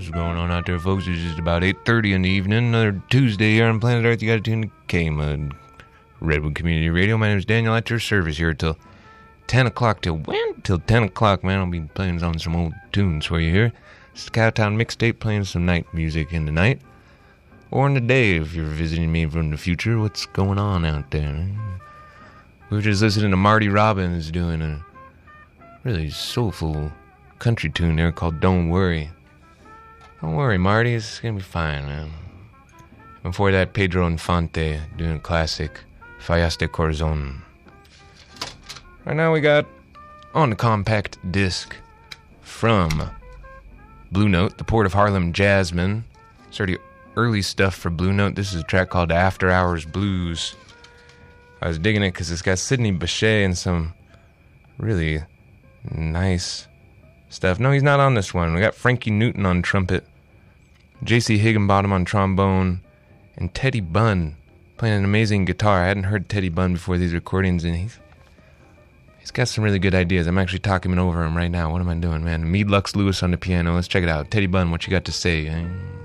What's going on out there, folks? It's just about 8:30 in the evening, another Tuesday here on Planet Earth. You got to tune to K-Mud, Redwood Community Radio. My name is Daniel, at your service here till 10 o'clock. Till when? Till 10 o'clock, man. I'll be playing on some old tunes for you here. It's the Cowtown Mixtape, playing some night music in the night. Or in the day, if you're visiting me from the future. What's going on out there? We were just listening to Marty Robbins doing a really soulful country tune there called Don't Worry. Don't worry, Marty, it's gonna be fine, man. Before that, Pedro Infante doing a classic, Fallas de Corazon. Right now we got on the compact disc from Blue Note, the Port of Harlem Jazzmen. It's already early stuff for Blue Note. This is a track called After Hours Blues. I was digging it because it's got Sidney Bechet and some really nice stuff. No, he's not on this one. We got Frankie Newton on trumpet, J.C. Higginbottom on trombone, and Teddy Bunn playing an amazing guitar. I hadn't heard Teddy Bunn before these recordings, and he's got some really good ideas. I'm actually talking over him right now. What am I doing, man? Mead Lux Lewis on the piano. Let's check it out. Teddy Bunn, what you got to say?